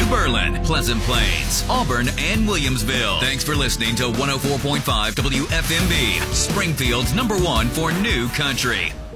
Berlin, Pleasant Plains, Auburn, and Williamsville. Thanks for listening to 104.5 WFMB, Springfield's #1 for new country.